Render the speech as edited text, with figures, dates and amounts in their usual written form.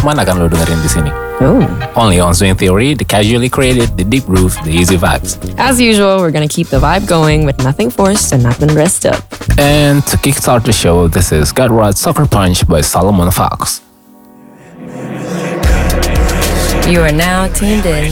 Cuman akan lo dengerin di sini. Oh. Only on Swing Theory, the casually created, the deep groove, the easy vibes. As usual, we're gonna keep the vibe going with nothing forced and nothing dressed up. And to kickstart the show, this is Gut Rod Soccer Punch by Solomon Fox. You are now tuned in